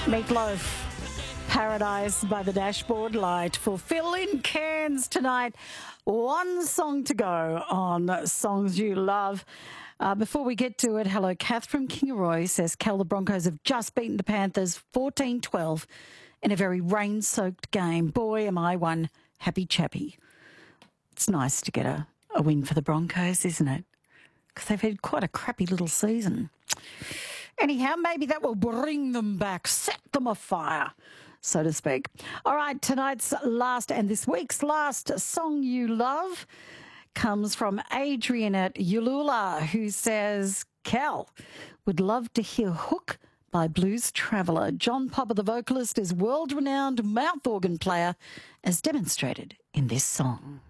Meatloaf, Paradise by the Dashboard Light. Fulfill in Cairns tonight. One song to go on Songs You Love. Before we get to it, hello, Kath from Kingaroy says, Cal, the Broncos have just beaten the Panthers 14-12 in a very rain-soaked game. Boy, am I one happy chappy. It's nice to get a win for the Broncos, isn't it? Because they've had quite a crappy little season. Anyhow, maybe that will bring them back, set them afire, so to speak. All right, tonight's last and this week's last Song You Love comes from Adrian at Ulula, who says, Cal, would love to hear Hook by Blues Traveller. John Popper, the vocalist, is world-renowned mouth organ player, as demonstrated in this song.